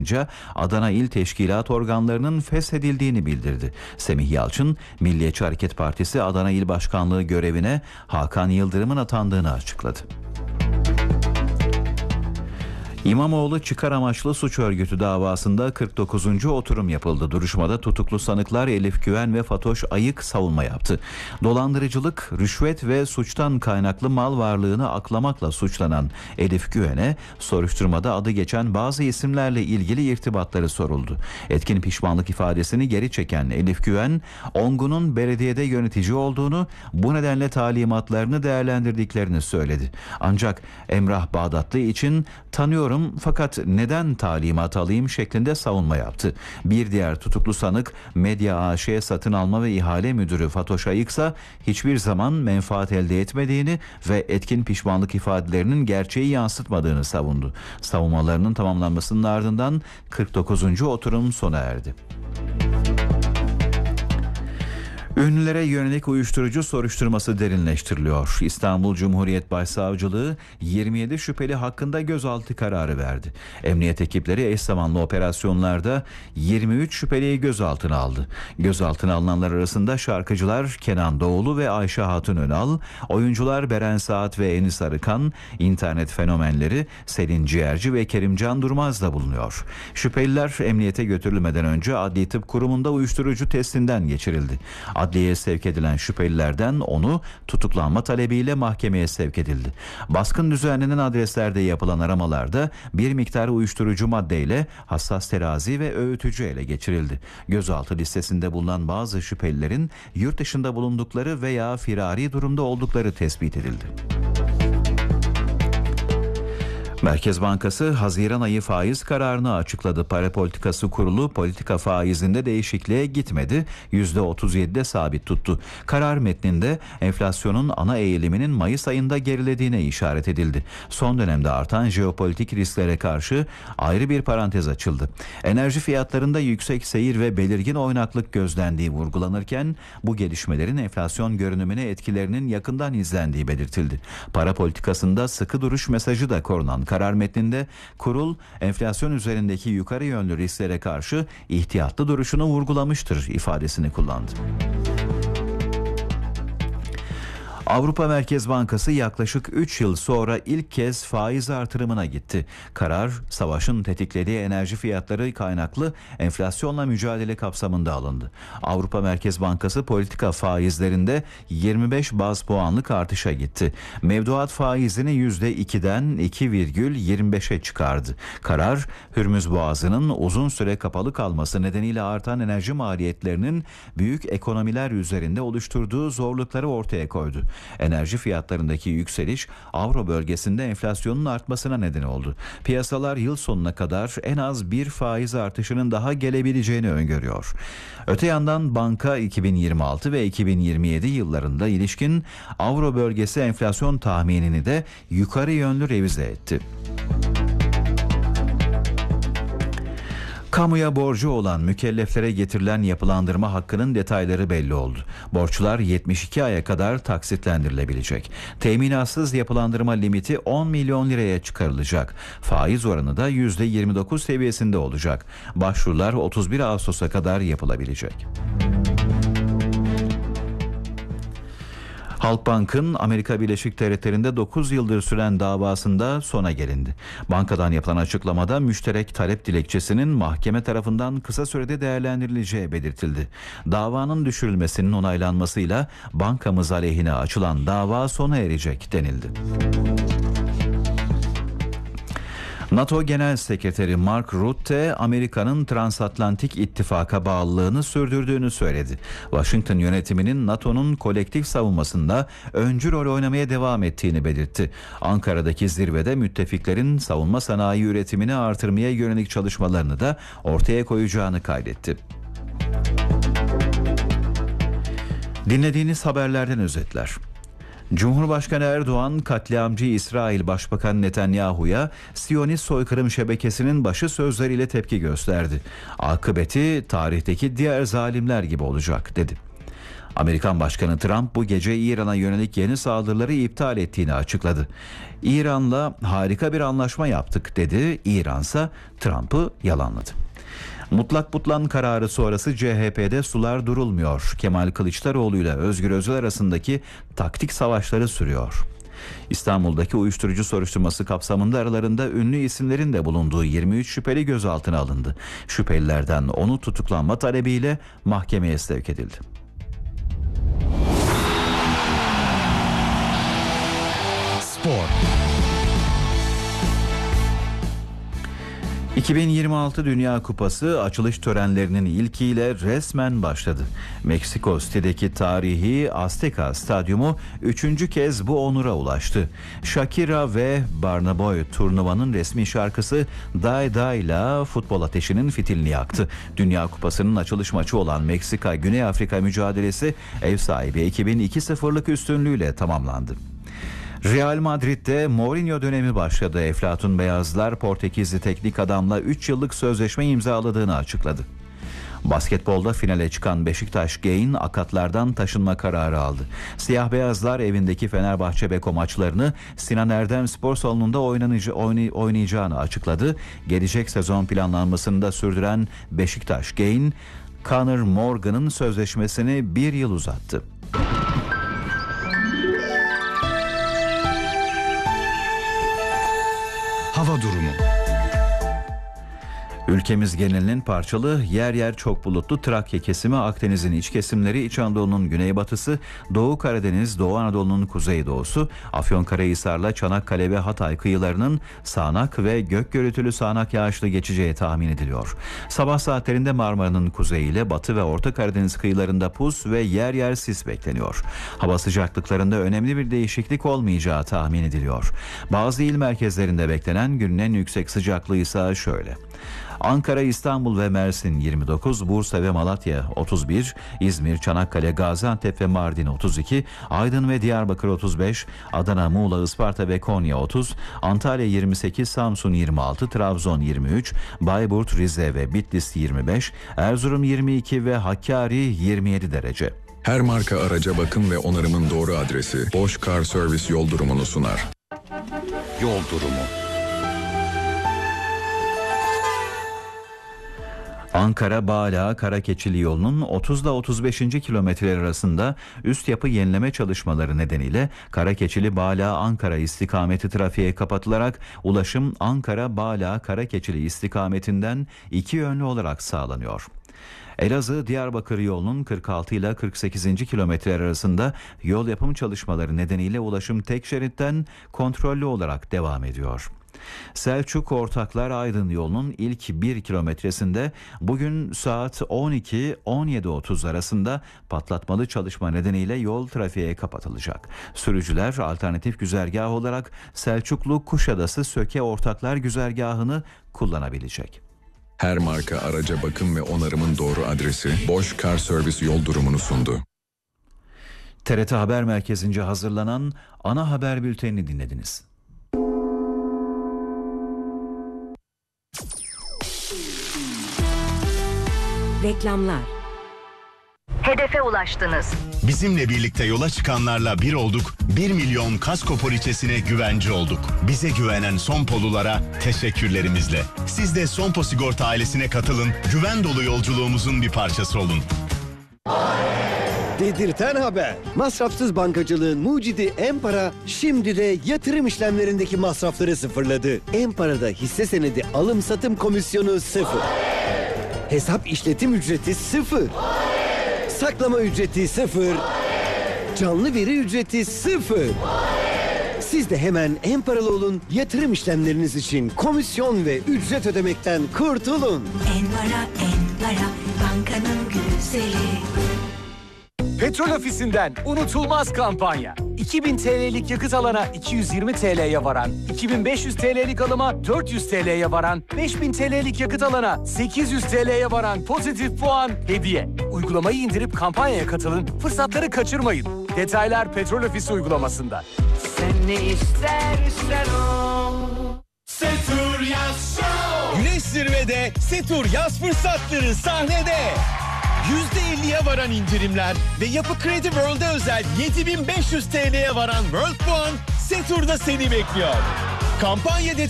Adana İl Teşkilat organlarının feshedildiğini bildirdi. Semih Yalçın, Milliyetçi Hareket Partisi Adana İl Başkanlığı görevine Hakan Yıldırım'ın atandığını açıkladı. İmamoğlu çıkar amaçlı suç örgütü davasında 49. oturum yapıldı. Duruşmada tutuklu sanıklar Elif Güven ve Fatoş Ayık savunma yaptı. Dolandırıcılık, rüşvet ve suçtan kaynaklı mal varlığını aklamakla suçlanan Elif Güven'e soruşturmada adı geçen bazı isimlerle ilgili irtibatları soruldu. Etkin pişmanlık ifadesini geri çeken Elif Güven, Ongun'un belediyede yönetici olduğunu, bu nedenle talimatlarını değerlendirdiklerini söyledi. Ancak Emrah Bağdatlı için tanıyorum fakat neden talimat alayım şeklinde savunma yaptı. Bir diğer tutuklu sanık Medya AŞ satın alma ve ihale müdürü Fatoş Ayıksa hiçbir zaman menfaat elde etmediğini ve etkin pişmanlık ifadelerinin gerçeği yansıtmadığını savundu. Savunmalarının tamamlanmasının ardından 49. oturum sona erdi. Ünlülere yönelik uyuşturucu soruşturması derinleştiriliyor. İstanbul Cumhuriyet Başsavcılığı 27 şüpheli hakkında gözaltı kararı verdi. Emniyet ekipleri eş zamanlı operasyonlarda 23 şüpheliyi gözaltına aldı. Gözaltına alınanlar arasında şarkıcılar Kenan Doğulu ve Ayşe Hatun Önal, oyuncular Beren Saat ve Enis Arıkan, internet fenomenleri Selin Ciğerci ve Kerimcan Durmaz da bulunuyor. Şüpheliler emniyete götürülmeden önce Adli Tıp Kurumu'nda uyuşturucu testinden geçirildi. Adliyeye sevk edilen şüphelilerden onu tutuklanma talebiyle mahkemeye sevk edildi. Baskın düzenlenen adreslerde yapılan aramalarda bir miktar uyuşturucu maddeyle hassas terazi ve öğütücü ele geçirildi. Gözaltı listesinde bulunan bazı şüphelilerin yurt dışında bulundukları veya firari durumda oldukları tespit edildi. Merkez Bankası Haziran ayı faiz kararını açıkladı. Para Politikası Kurulu politika faizinde değişikliğe gitmedi. %37'de sabit tuttu. Karar metninde enflasyonun ana eğiliminin Mayıs ayında gerilediğine işaret edildi. Son dönemde artan jeopolitik risklere karşı ayrı bir parantez açıldı. Enerji fiyatlarında yüksek seyir ve belirgin oynaklık gözlendiği vurgulanırken bu gelişmelerin enflasyon görünümüne etkilerinin yakından izlendiği belirtildi. Para politikasında sıkı duruş mesajı da korunan karar metninde kurul enflasyon üzerindeki yukarı yönlü risklere karşı ihtiyatlı duruşunu vurgulamıştır ifadesini kullandı. Avrupa Merkez Bankası yaklaşık 3 yıl sonra ilk kez faiz artırımına gitti. Karar, savaşın tetiklediği enerji fiyatları kaynaklı enflasyonla mücadele kapsamında alındı. Avrupa Merkez Bankası politika faizlerinde 25 baz puanlık artışa gitti. Mevduat faizini %2'den 2,25'e çıkardı. Karar, Hürmüz Boğazı'nın uzun süre kapalı kalması nedeniyle artan enerji maliyetlerinin büyük ekonomiler üzerinde oluşturduğu zorlukları ortaya koydu. Enerji fiyatlarındaki yükseliş Avro bölgesinde enflasyonun artmasına neden oldu. Piyasalar yıl sonuna kadar en az bir faiz artışının daha gelebileceğini öngörüyor. Öte yandan banka 2026 ve 2027 yıllarında ilişkin Avro bölgesi enflasyon tahminini de yukarı yönlü revize etti. Kamuya borcu olan mükelleflere getirilen yapılandırma hakkının detayları belli oldu. Borçlar 72 aya kadar taksitlendirilebilecek. Teminatsız yapılandırma limiti 10 milyon liraya çıkarılacak. Faiz oranı da %29 seviyesinde olacak. Başvurular 31 Ağustos'a kadar yapılabilecek. Halkbank'ın Amerika Birleşik Devletleri'nde 9 yıldır süren davasında sona gelindi. Bankadan yapılan açıklamada müşterek talep dilekçesinin mahkeme tarafından kısa sürede değerlendirileceği belirtildi. Davanın düşürülmesinin onaylanmasıyla bankamız aleyhine açılan dava sona erecek denildi. NATO Genel Sekreteri Mark Rutte, Amerika'nın transatlantik ittifaka bağlılığını sürdürdüğünü söyledi. Washington yönetiminin NATO'nun kolektif savunmasında öncü rol oynamaya devam ettiğini belirtti. Ankara'daki zirvede müttefiklerin savunma sanayi üretimini artırmaya yönelik çalışmalarını da ortaya koyacağını kaydetti. Dinlediğiniz haberlerden özetler. Cumhurbaşkanı Erdoğan, katliamcı İsrail Başbakanı Netanyahu'ya Siyonist soykırım şebekesinin başı sözleriyle tepki gösterdi. Akıbeti tarihteki diğer zalimler gibi olacak dedi. Amerikan Başkanı Trump bu gece İran'a yönelik yeni saldırıları iptal ettiğini açıkladı. İran'la harika bir anlaşma yaptık dedi. İran'sa Trump'ı yalanladı. Mutlak butlan kararı sonrası CHP'de sular durulmuyor. Kemal Kılıçdaroğlu ile Özgür Özel arasındaki taktik savaşları sürüyor. İstanbul'daki uyuşturucu soruşturması kapsamında aralarında ünlü isimlerin de bulunduğu 23 şüpheli gözaltına alındı. Şüphelilerden 10'u tutuklanma talebiyle mahkemeye sevk edildi. Spor. 2026 Dünya Kupası açılış törenlerinin ilkiyle resmen başladı. Meksiko City'deki tarihi Azteca Stadyumu 3. kez bu onura ulaştı. Shakira ve Burna Boy turnuvanın resmi şarkısı Die Die'la futbol ateşinin fitilini yaktı. Dünya Kupası'nın açılış maçı olan Meksika-Güney Afrika mücadelesi ev sahibi ekibin 2-0'lık üstünlüğüyle tamamlandı. Real Madrid'de Mourinho dönemi başladı. Eflatun Beyazlar Portekizli teknik adamla 3 yıllık sözleşme imzaladığını açıkladı. Basketbolda finale çıkan Beşiktaş Gain akatlardan taşınma kararı aldı. Siyah Beyazlar evindeki Fenerbahçe Beko maçlarını Sinan Erdem Spor Salonu'nda oynayacağını açıkladı. Gelecek sezon planlanmasını da sürdüren Beşiktaş Gain, Conor Morgan'ın sözleşmesini 1 yıl uzattı. Hava durumu. Ülkemiz genelinin parçalı, yer yer çok bulutlu. Trakya kesimi, Akdeniz'in iç kesimleri, İç Anadolu'nun güneybatısı, Doğu Karadeniz, Doğu Anadolu'nun kuzeydoğusu, Afyonkarahisar'la Çanakkale ve Hatay kıyılarının sağanak ve gök gürültülü sağanak yağışlı geçeceği tahmin ediliyor. Sabah saatlerinde Marmara'nın kuzeyiyle Batı ve Orta Karadeniz kıyılarında pus ve yer yer sis bekleniyor. Hava sıcaklıklarında önemli bir değişiklik olmayacağı tahmin ediliyor. Bazı il merkezlerinde beklenen günün en yüksek sıcaklığı ise şöyle: Ankara, İstanbul ve Mersin 29, Bursa ve Malatya 31, İzmir, Çanakkale, Gaziantep ve Mardin 32, Aydın ve Diyarbakır 35, Adana, Muğla, Isparta ve Konya 30, Antalya 28, Samsun 26, Trabzon 23, Bayburt, Rize ve Bitlis 25, Erzurum 22 ve Hakkari 27 derece. Her marka araca bakım ve onarımın doğru adresi Bosch Car Service yol durumunu sunar. Yol durumu. Ankara-Bağla Karakeçili yolunun 30 ile 35. kilometreler arasında üst yapı yenileme çalışmaları nedeniyle Karakeçili-Bağla-Ankara istikameti trafiğe kapatılarak ulaşım Ankara-Bağla-Karakeçili istikametinden iki yönlü olarak sağlanıyor. Elazığ-Diyarbakır yolunun 46 ile 48. kilometreler arasında yol yapım çalışmaları nedeniyle ulaşım tek şeritten kontrollü olarak devam ediyor. Selçuk-Ortaklar-Aydın yolunun ilk 1 kilometresinde bugün saat 12-17.30 arasında patlatmalı çalışma nedeniyle yol trafiğe kapatılacak. Sürücüler alternatif güzergah olarak Selçuklu-Kuşadası-Söke-Ortaklar güzergahını kullanabilecek. Her marka araca bakım ve onarımın doğru adresi Bosch Car Service yol durumunu sundu. TRT Haber Merkezi'nce hazırlanan ana haber bültenini dinlediniz. Reklamlar. Hedefe ulaştınız. Bizimle birlikte yola çıkanlarla bir olduk, 1 milyon kasko poliçesine güvence olduk. Bize güvenen Sonpolulara teşekkürlerimizle. Siz de Sonpo Sigorta ailesine katılın, güven dolu yolculuğumuzun bir parçası olun. Dedirten haber. Masrafsız bankacılığın mucidi Empara şimdi de yatırım işlemlerindeki masrafları sıfırladı. Empara'da hisse senedi alım satım komisyonu 0. Hesap işletim ücreti 0. Saklama ücreti 0. Canlı veri ücreti 0. Siz de hemen Emparalı olun, yatırım işlemleriniz için komisyon ve ücret ödemekten kurtulun. Empara, bankanın güzeli. Petrol Ofisi'nden unutulmaz kampanya. 2000 TL'lik yakıt alana 220 TL'ye varan, 2500 TL'lik alıma 400 TL'ye varan, 5000 TL'lik yakıt alana 800 TL'ye varan pozitif puan hediye. Uygulamayı indirip kampanyaya katılın, fırsatları kaçırmayın. Detaylar Petrol Ofisi uygulamasında. Sen ne istersen o. Setur Yaz Show. Güneş zirvede, Setur yaz fırsatları sahnede. %50'ye varan indirimler ve Yapı Kredi World'e özel 7500 TL'ye varan World Puan Setur'da seni bekliyor. Kampanya detayı